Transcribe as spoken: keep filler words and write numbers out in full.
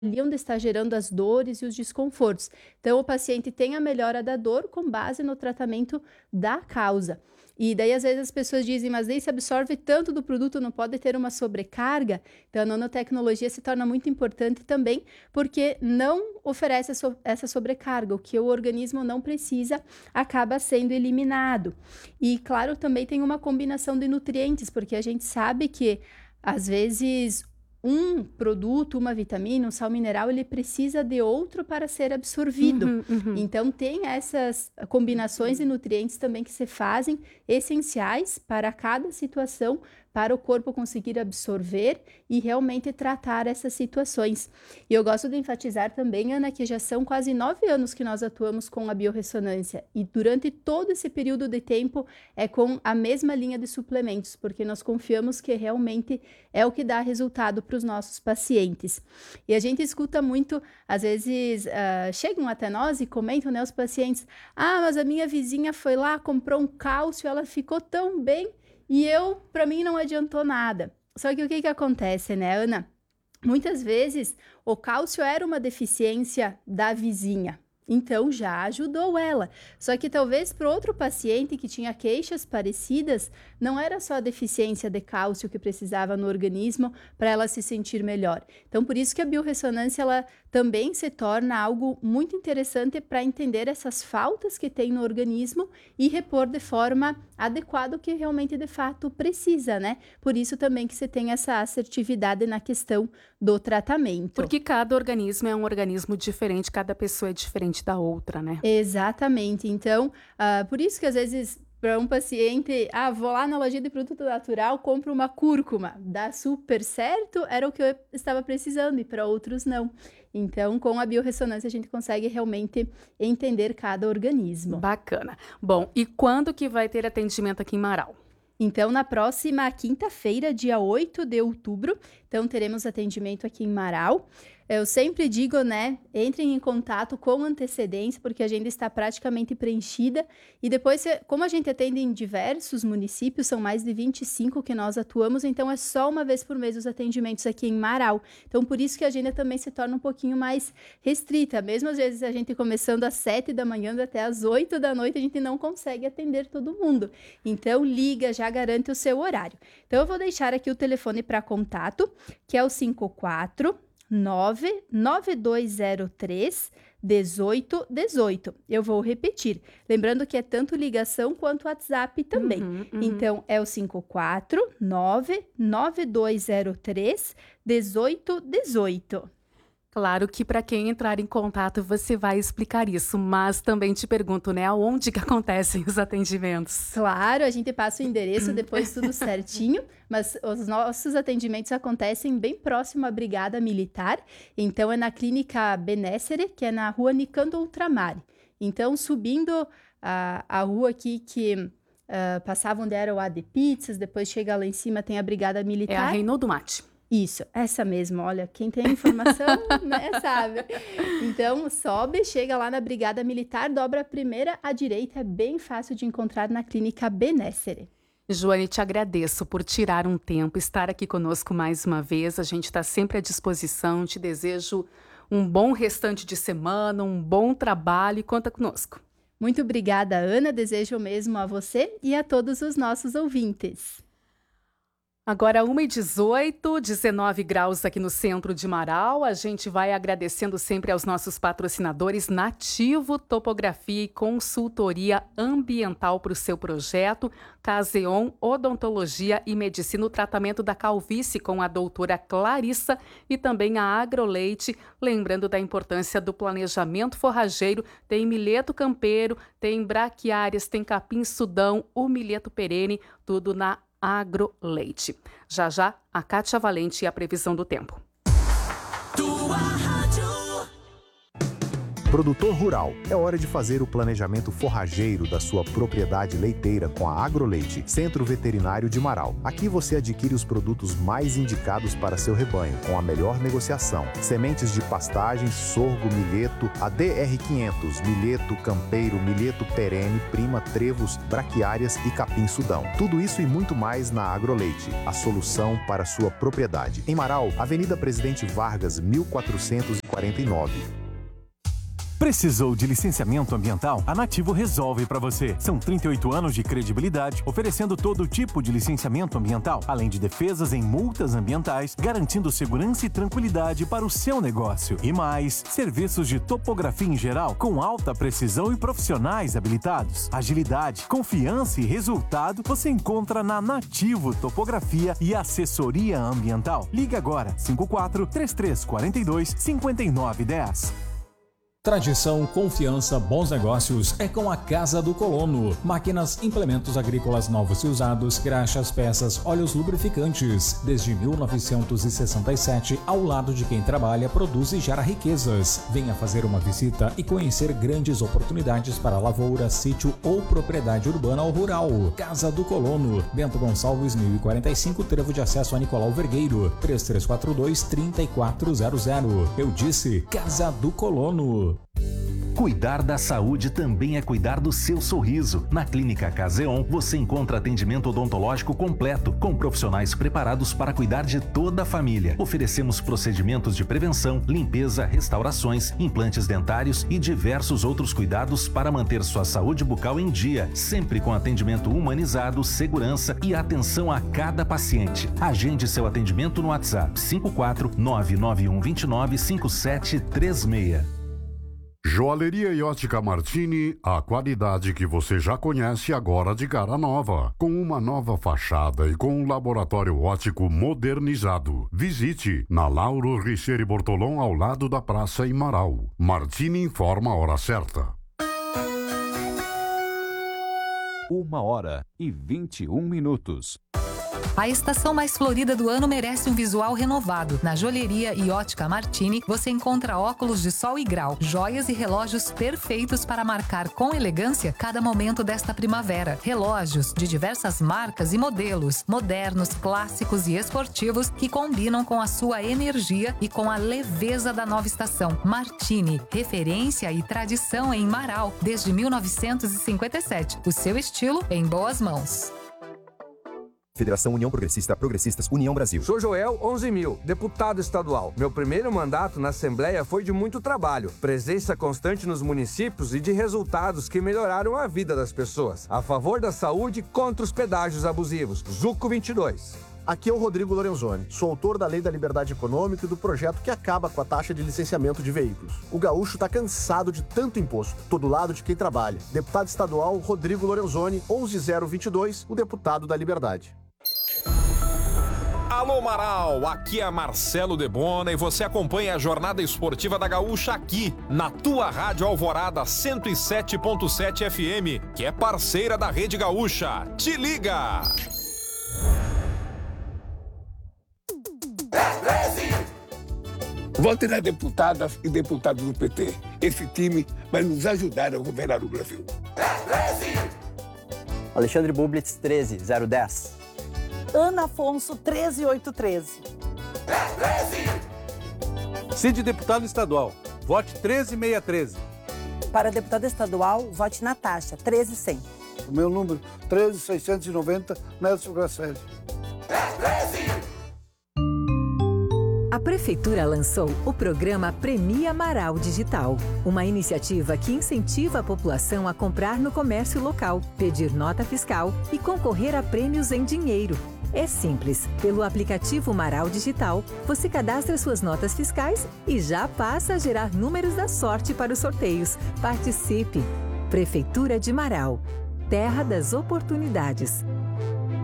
onde está gerando as dores e os desconfortos. Então, o paciente tem a melhora da dor com base no tratamento da causa. E daí, às vezes, as pessoas dizem, mas daí se absorve tanto do produto, não pode ter uma sobrecarga? Então, a nanotecnologia se torna muito importante também, porque não oferece essa sobrecarga. O que o organismo não precisa acaba sendo eliminado. E, claro, também tem uma combinação de nutrientes, porque a gente sabe que, às vezes, um produto, uma vitamina, um sal mineral, ele precisa de outro para ser absorvido. Uhum, uhum. Então, tem essas combinações de nutrientes também que se fazem essenciais para cada situação, para o corpo conseguir absorver e realmente tratar essas situações. E eu gosto de enfatizar também, Ana, que já são quase nove anos que nós atuamos com a biorressonância e durante todo esse período de tempo é com a mesma linha de suplementos, porque nós confiamos que realmente é o que dá resultado para os nossos pacientes. E a gente escuta muito, às vezes, uh, chegam até nós e comentam, né, os pacientes, ah, mas a minha vizinha foi lá, comprou um cálcio, ela ficou tão bem, e eu, para mim, não adiantou nada. Só que o que que acontece, né, Ana? Muitas vezes, o cálcio era uma deficiência da vizinha. Então, já ajudou ela. Só que talvez para outro paciente que tinha queixas parecidas, não era só a deficiência de cálcio que precisava no organismo para ela se sentir melhor. Então, por isso que a biorressonância ela também se torna algo muito interessante para entender essas faltas que tem no organismo e repor de forma adequada o que realmente de fato precisa, né? Por isso também que você tem essa assertividade na questão do tratamento. Porque cada organismo é um organismo diferente, cada pessoa é diferente da outra, né? Exatamente. Então, uh, por isso que às vezes para um paciente, ah, vou lá na loja de produto natural, compro uma cúrcuma, dá super certo, era o que eu estava precisando e para outros não. Então, com a biorressonância a gente consegue realmente entender cada organismo. Bacana. Bom, e quando que vai ter atendimento aqui em Marau? Então, na próxima quinta-feira, dia oito de outubro, então teremos atendimento aqui em Marau. Eu sempre digo, né, entrem em contato com antecedência, porque a agenda está praticamente preenchida. E depois, como a gente atende em diversos municípios, são mais de vinte e cinco que nós atuamos, então é só uma vez por mês os atendimentos aqui em Marau. Então, por isso que a agenda também se torna um pouquinho mais restrita. Mesmo às vezes a gente começando às sete da manhã até às oito da noite, a gente não consegue atender todo mundo. Então, liga, já garante o seu horário. Então, eu vou deixar aqui o telefone para contato, que é o cinco quatro nove nove dois zero três um oito um oito. Eu vou repetir. Lembrando que é tanto ligação quanto WhatsApp também. Uhum, uhum. Então, é o cinco quatro nove nove dois zero três um oito um oito. Claro que para quem entrar em contato você vai explicar isso, mas também te pergunto, né, aonde que acontecem os atendimentos? Claro, a gente passa o endereço depois tudo certinho, mas os nossos atendimentos acontecem bem próximo à Brigada Militar, então é na Clínica Benessere, que é na rua Nicando Ultramar. Então, subindo a, a rua aqui que uh, passava onde era o A de Pizzas, depois chega lá em cima tem a Brigada Militar. É a Reinaldo Mate. Isso, essa mesmo, olha, quem tem informação, né, sabe. Então, sobe, chega lá na Brigada Militar, dobra a primeira à direita, é bem fácil de encontrar na Clínica Benessere. Joane, te agradeço por tirar um tempo, estar aqui conosco mais uma vez, a gente está sempre à disposição, te desejo um bom restante de semana, um bom trabalho e conta conosco. Muito obrigada, Ana, desejo o mesmo a você e a todos os nossos ouvintes. Agora uma e dezoito, dezenove graus aqui no centro de Marau. A gente vai agradecendo sempre aos nossos patrocinadores Nativo Topografia e Consultoria Ambiental para o seu projeto, Caseon Odontologia e Medicina, o tratamento da calvície com a doutora Clarissa e também a Agroleite, lembrando da importância do planejamento forrageiro, tem milheto campeiro, tem braquiárias, tem capim sudão, o milheto perene, tudo na Agroleite. Já já, a Kátia Valente e a previsão do tempo. Tua rádio. Produtor rural, é hora de fazer o planejamento forrageiro da sua propriedade leiteira com a Agroleite, Centro Veterinário de Marau. Aqui você adquire os produtos mais indicados para seu rebanho, com a melhor negociação. Sementes de pastagens, sorgo, milheto, a D R quinhentos, milheto campeiro, milheto perene, prima, trevos, braquiárias e capim-sudão. Tudo isso e muito mais na Agroleite, a solução para sua propriedade. Em Marau, Avenida Presidente Vargas, mil quatrocentos e quarenta e nove. Precisou de licenciamento ambiental? A Nativo resolve para você. São trinta e oito anos de credibilidade, oferecendo todo tipo de licenciamento ambiental, além de defesas em multas ambientais, garantindo segurança e tranquilidade para o seu negócio. E mais, serviços de topografia em geral, com alta precisão e profissionais habilitados. Agilidade, confiança e resultado você encontra na Nativo Topografia e Assessoria Ambiental. Ligue agora, cinco quatro, três três quatro dois, cinco nove um zero. Tradição, confiança, bons negócios é com a Casa do Colono. Máquinas, implementos agrícolas novos e usados, graxas, peças, óleos lubrificantes. Desde mil novecentos e sessenta e sete, ao lado de quem trabalha, produz e gera riquezas. Venha fazer uma visita e conhecer grandes oportunidades para lavoura, sítio ou propriedade urbana ou rural. Casa do Colono. Bento Gonçalves, mil e quarenta e cinco, trevo de acesso a Nicolau Vergueiro. três três quatro dois, três quatro zero zero. Eu disse Casa do Colono. Cuidar da saúde também é cuidar do seu sorriso. Na Clínica Caseon, você encontra atendimento odontológico completo, com profissionais preparados para cuidar de toda a família. Oferecemos procedimentos de prevenção, limpeza, restaurações, implantes dentários e diversos outros cuidados para manter sua saúde bucal em dia, sempre com atendimento humanizado, segurança e atenção a cada paciente. Agende seu atendimento no WhatsApp cinco quatro nove nove um dois nove cinco sete três seis. Joalheria e Ótica Martini, a qualidade que você já conhece agora de cara nova, com uma nova fachada e com um laboratório óptico modernizado. Visite na Lauro Richeire Bortolom, ao lado da Praça em Marau. Martini informa a hora certa. Uma hora e vinte e um minutos. A estação mais florida do ano merece um visual renovado. Na Joalheria e Ótica Martini, você encontra óculos de sol e grau, joias e relógios perfeitos para marcar com elegância cada momento desta primavera. Relógios de diversas marcas e modelos, modernos, clássicos e esportivos que combinam com a sua energia e com a leveza da nova estação. Martini, referência e tradição em Marau desde mil novecentos e cinquenta e sete. O seu estilo em boas mãos. Federação União Progressista, Progressistas, União Brasil. Sou Joel onze mil, deputado estadual. Meu primeiro mandato na Assembleia foi de muito trabalho, presença constante nos municípios e de resultados que melhoraram a vida das pessoas. A favor da saúde, contra os pedágios abusivos. Zuco vinte e dois. Aqui é o Rodrigo Lorenzoni, sou autor da Lei da Liberdade Econômica e do projeto que acaba com a taxa de licenciamento de veículos. O gaúcho está cansado de tanto imposto, todo lado de quem trabalha. Deputado estadual Rodrigo Lorenzoni, onze zero vinte e dois, o deputado da Liberdade. Alô Marau, aqui é Marcelo Debona e você acompanha a jornada esportiva da Gaúcha aqui, na tua Rádio Alvorada cento e sete ponto sete F M, que é parceira da Rede Gaúcha. Te liga! Vote nas deputadas e deputados do P T. Esse time vai nos ajudar a governar o Brasil. Alexandre Bublitz, treze zero dez. Ana Afonso, treze oito treze. Cid deputado estadual, vote treze seiscentos e treze. Para deputada estadual, vote Natasha, treze cem. O meu número, treze seiscentos e noventa, Nelson Grasselli. A Prefeitura lançou o programa Premia Marau Digital, uma iniciativa que incentiva a população a comprar no comércio local, pedir nota fiscal e concorrer a prêmios em dinheiro. É simples. Pelo aplicativo Marau Digital, você cadastra suas notas fiscais e já passa a gerar números da sorte para os sorteios. Participe! Prefeitura de Marau. Terra das Oportunidades.